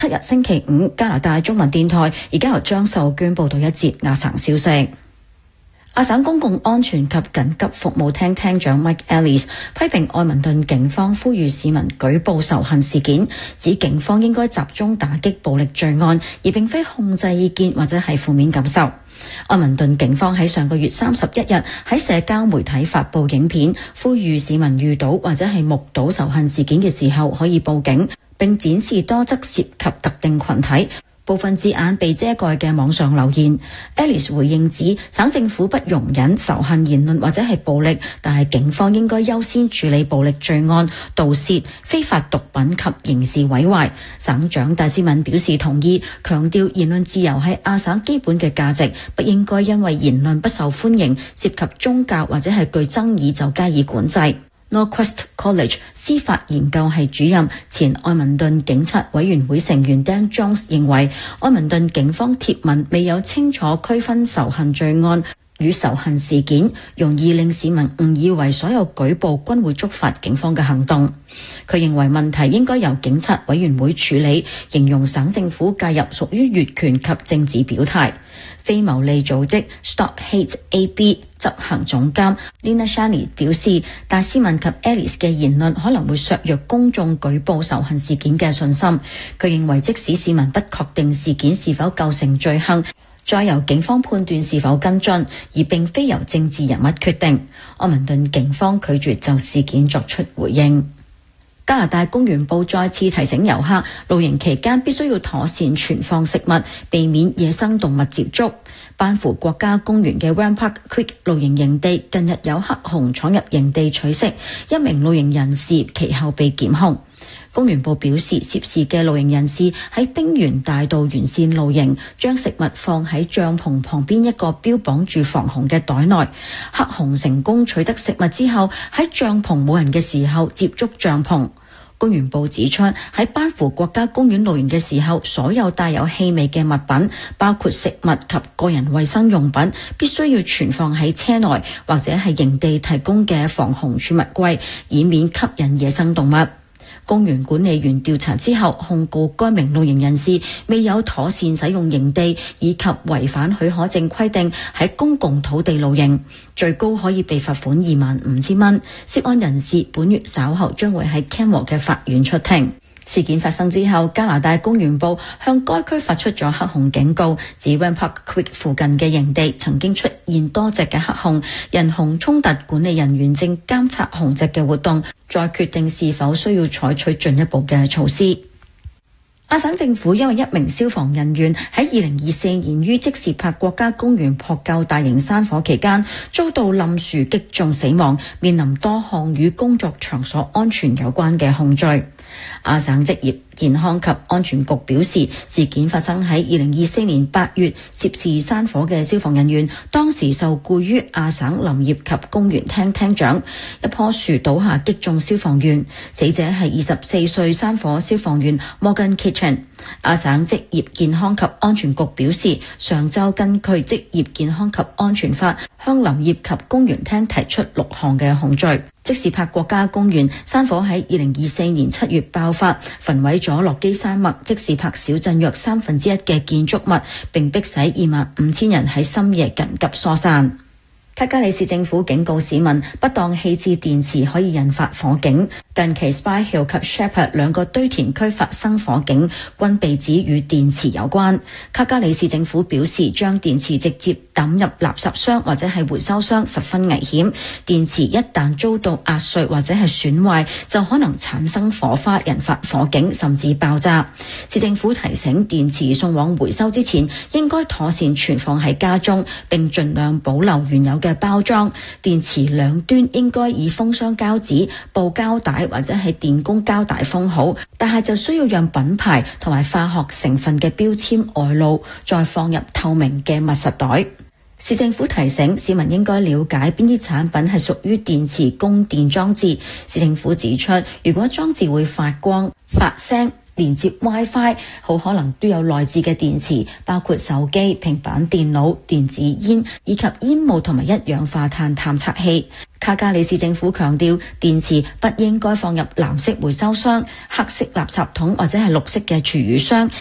7日星期五，加拿大中文電台而家由張秀娟報道一節亞省消息。亞省公共安全及緊急服務廳廳長 Mike Ellis 批評愛民頓警方呼籲市民舉報仇恨事件，指警方應該集中打擊暴力罪案，而並非控制意見或者係負面感受。愛民頓警方喺上個月31日喺社交媒體發布影片，呼籲市民遇到或者係目睹仇恨事件嘅時候可以報警，並展示多則涉及特定群體部分字眼被遮蓋嘅網上留言。 Alice 回應指，省政府不容忍仇恨言論或者係暴力，但係警方應該優先處理暴力罪案、盜竊、非法毒品及刑事毀壞。省長戴斯敏表示同意，強調言論自由係亞省基本嘅價值，不應該因為言論不受歡迎、涉及宗教或者係具爭議就加以管制。Norquest College 司法研究系主任、前愛民頓警察委員會成員 Dan Jones 認為，愛民頓警方貼文未有清楚區分仇恨罪案與仇恨事件，容易令市民誤以為所有舉報均會觸發警方嘅行動。佢認為問題應該由警察委員會處理，形容省政府介入屬於越權及政治表態。非牟利組織 Stop Hate AB 執行總監 Lina Shani 表示，戴斯敏及 Alice 嘅言論可能會削弱公眾舉報仇恨事件嘅信心。佢認為即使市民不確定事件是否構成罪行，再由警方判斷是否跟進，而並非由政治人物決定。愛民頓警方拒絕就事件作出回應。加拿大公園部再次提醒遊客，露營期間必須要妥善存放食物，避免野生動物接觸。班夫國家公園嘅 Rampark Creek 露營營地近日有黑熊闖入營地取食，一名露營人士其後被檢控。公園部表示，涉事嘅露營人士喺冰原大道沿線露營，將食物放喺帳篷旁邊一個標榜住防熊嘅袋內。黑熊成功取得食物之後，喺帳篷冇人嘅時候接觸帳篷。公園部指出，喺班夫國家公園露營嘅時候，所有帶有氣味嘅物品，包括食物及個人衛生用品，必須要存放喺車內或者係營地提供嘅防熊儲物櫃，以免吸引野生動物。公園管理員調查之後控告該名露營人士未有妥善使用營地，以及違反許可證規定喺公共土地露營，最高可以被罰款25,000蚊。涉案人士本月稍後將會喺 Canmore 嘅法院出庭。事件發生之後，加拿大公園部向該區發出咗黑熊警告，指 Rampark Creek 附近嘅營地曾經出現多隻嘅黑熊，人熊衝突管理人員正監察熊隻嘅活動，再決定是否需要採取進一步嘅措施。亞省政府因為一名消防人員喺2024年於積士柏國家公園撲救大型山火期間遭到冧樹擊中死亡，面臨多項與工作場所安全有關嘅控罪。亞省職業健康及安全局表示，事件發生喺2024年8月，涉事山火嘅消防人員當時受僱於亞省林業及公園廳廳長，一棵樹倒下擊中消防員，死者係24歲山火消防員 Morgan Kitchen。亞省職業健康及安全局表示，上週根據職業健康及安全法向林業及公園廳提出6項嘅控罪。積士柏國家公園山火喺2024年7月爆發，焚毀咗落基山脈積士柏小鎮約1/3嘅建築物，並迫使25,000人喺深夜緊急疏散。卡加里市政府警告市民，不當棄置電池可以引發火警。近期 Spy Hill 及 Shepherd 兩個堆填區發生火警，均被指與電池有關。卡加里市政府表示，將電池直接抌入垃圾箱或者係回收箱十分危險。電池一旦遭到壓碎或者係損壞，就可能產生火花，引發火警甚至爆炸。市政府提醒，電池送往回收之前，應該妥善存放喺家中，並盡量保留原有嘅包裝。電池兩端應該以封箱膠紙、布膠帶或者係電工膠帶封好，但係就需要讓品牌同埋化學成分嘅標籤外露，再放入透明嘅密實袋。市政府提醒市民應該了解邊啲產品係屬於電池供電裝置。市政府指出，如果裝置會發光、發聲， 連接 WiFi， 好可能都有內置嘅電池，包括手機、平板電腦、電子煙以及煙霧同埋一氧化碳探測器。卡加里市政府強調，電池不應該放入藍色回收箱、黑色垃圾桶或者係綠色嘅廚餘箱。